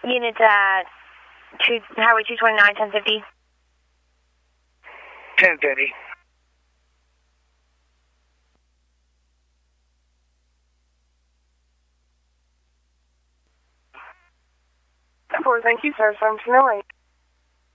Unit, Highway 229, 1050. 1050. 4, thank you, sir. 7 to 08.